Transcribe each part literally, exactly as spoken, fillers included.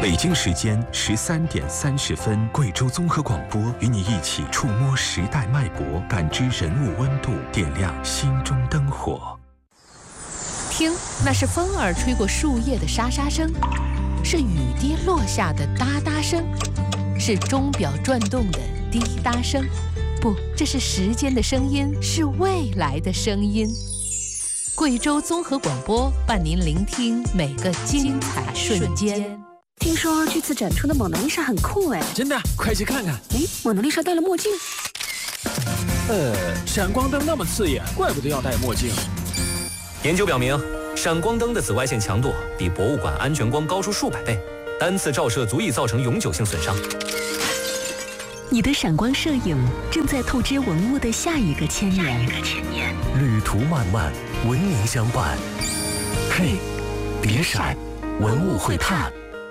北京时间十三点三十分，贵州综合广播与你一起触摸时代脉搏，感知人物温度，点亮心中灯火。 听，那是风儿吹过树叶的沙沙声，是雨滴落下的哒哒声，是钟表转动的滴答声。不，这是时间的声音，是未来的声音。贵州综合广播伴您聆听每个精彩瞬间。 听说这次展出的蒙娜丽莎很酷哎！ 真的，快去看看。 哎，蒙娜丽莎戴了墨镜。 呃，闪光灯那么刺眼，怪不得要戴墨镜。 研究表明，闪光灯的紫外线强度比博物馆安全光高出数百倍，单次照射足以造成永久性损伤。 你的闪光摄影正在透支文物的下一个千年。 旅途漫漫，文明相伴。嘿，别闪，文物会探。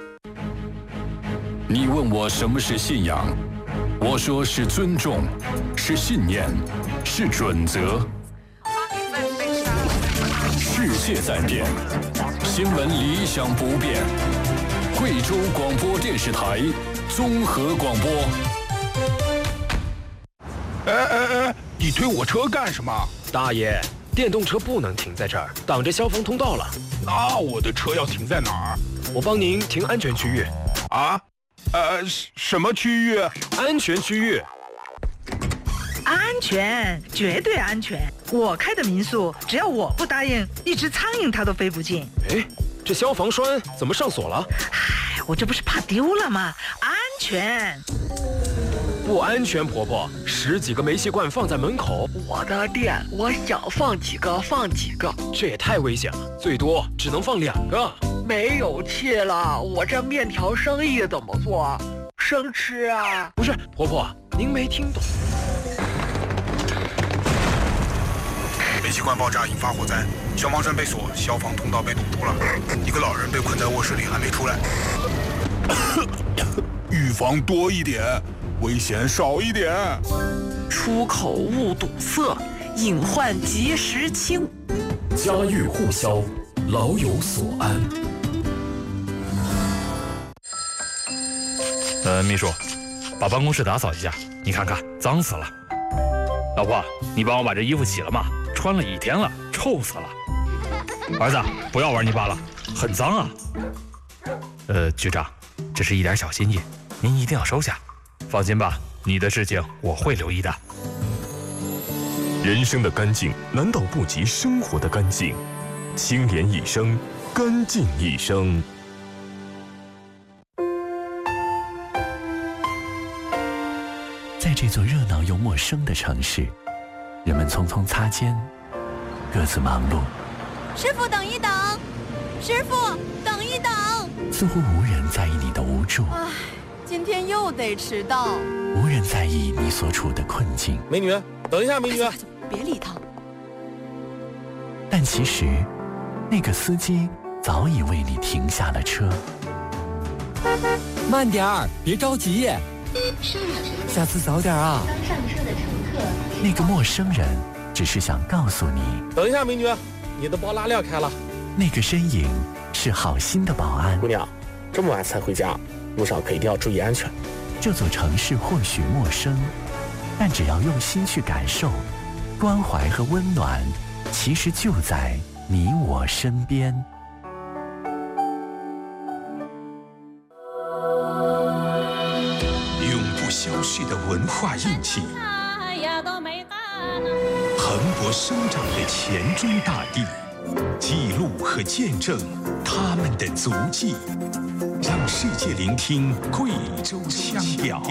你问我什么是信仰，我说是尊重，是信念，是准则。世界在变，新闻理想不变。贵州广播电视台综合广播。 哎哎哎，你推我车干什么？ 大爷，电动车不能停在这儿，挡着消防通道了。 那我的车要停在哪儿？ 我帮您停安全区域。 啊？呃，什么区域？ 安全区域。 安全，绝对安全。我开的民宿，只要我不答应，一只苍蝇它都飞不进。 哎，这消防栓怎么上锁了？ 唉，我这不是怕丢了吗？安全。 不安全，婆婆，十几个煤气罐放在门口， 我的店，我想放几个放几个， 这也太危险了，最多只能放两个。 没有气了，我这面条生意怎么做？生吃啊？ 不是，婆婆，您没听懂。 煤气罐爆炸引发火灾，消防栓被锁，消防通道被堵住了，一个老人被困在卧室里还没出来。预防多一点，危险少一点。 出口勿堵塞，隐患及时清。 家喻户晓，老有所安。 呃，秘书，把办公室打扫一下，你看看，脏死了。老婆，你帮我把这衣服洗了吗？穿了一天了，臭死了。儿子，不要玩泥巴了，很脏啊。呃，局长，这是一点小心意，您一定要收下。放心吧，你的事情我会留意的。 人生的干净难道不及生活的干净？清廉一生，干净一生。 在这座热闹又陌生的城市，人们匆匆擦肩，各自忙碌。 师傅，等一等！师傅，等一等！ 似乎无人在意你的无助。 唉，今天又得迟到。 无人在意你所处的困境。 美女，等一下，美女， 别理他。 但其实，那个司机早已为你停下了车。 慢点儿，别着急。下次早点啊！ 刚上车的乘客， 那个陌生人只是想告诉你： 等一下，美女，你的包拉链开了。 那个身影是好心的保安。 姑娘，这么晚才回家，路上可一定要注意安全。 这座城市或许陌生，但只要用心去感受，关怀和温暖，其实就在你我身边。 消逝的文化印记，蓬勃生长的黔中大地，记录和见证他们的足迹，让世界聆听贵州腔调。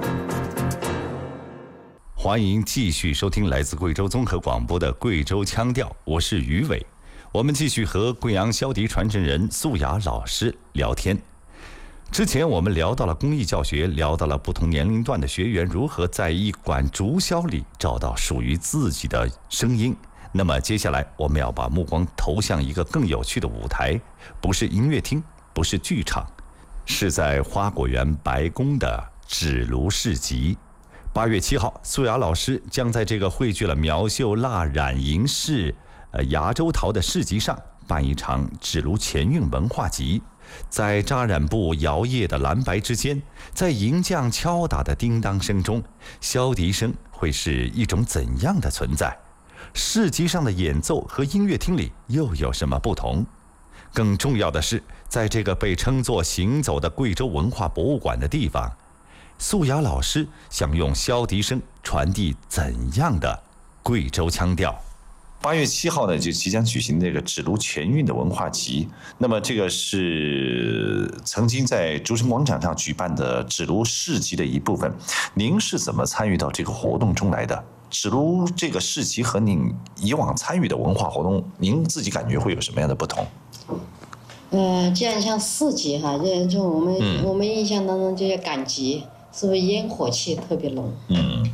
欢迎继续收听来自贵州综合广播的贵州腔调，我是于伟。我们继续和贵阳箫笛传承人素雅老师聊天。之前我们聊到了公益教学，聊到了不同年龄段的学员如何在一管竹箫里找到属于自己的声音。那么接下来我们要把目光投向一个更有趣的舞台，不是音乐厅，不是剧场，是在花果园白宫的纸炉市集。八月七号，素雅老师将在这个汇聚了苗绣、蜡染、银饰、呃牙洲陶的市集上办一场指炉前韵文化集。在扎染布摇曳的蓝白之间，在银匠敲打的叮当声中，箫笛声会是一种怎样的存在？市集上的演奏和音乐厅里又有什么不同？更重要的是，在这个被称作行走的贵州文化博物馆的地方，素雅老师想用箫笛声传递怎样的贵州腔调？ 八月七号呢，就即将举行这个指炉前韵的文化集。那么这个是曾经在竹城广场上举办的指炉市集的一部分。您是怎么参与到这个活动中来的？指炉这个市集和您以往参与的文化活动，您自己感觉会有什么样的不同？ 呃，既然像市集哈，这就我们、嗯、我们印象当中这些赶集，是不是烟火气特别浓？ 嗯，